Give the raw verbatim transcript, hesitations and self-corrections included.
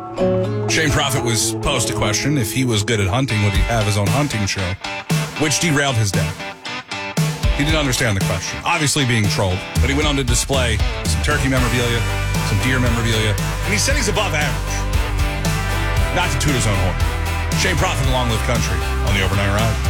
Shane Prophet was posed a question. If he was good at hunting, would he have his own hunting show? Which derailed his day. He didn't understand the question. Obviously being trolled. But he went on to display some turkey memorabilia, some deer memorabilia, and he said he's above average. Not to toot his own horn. Shane Prophet, Long Live Country on the Overnight Ride.